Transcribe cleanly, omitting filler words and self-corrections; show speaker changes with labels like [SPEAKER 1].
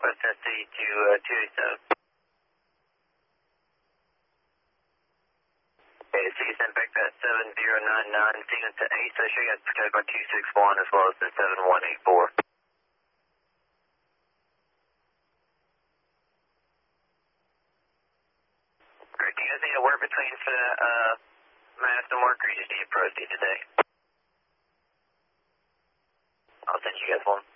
[SPEAKER 1] Northwest Tennessee to 287. Okay, so you sent back that 7099 signal to ACE. So sure you got protected by 261 as well as the 7184. Great. Do you guys need a word between for that Madison work, or you just need to proceed today? I'll send you guys one.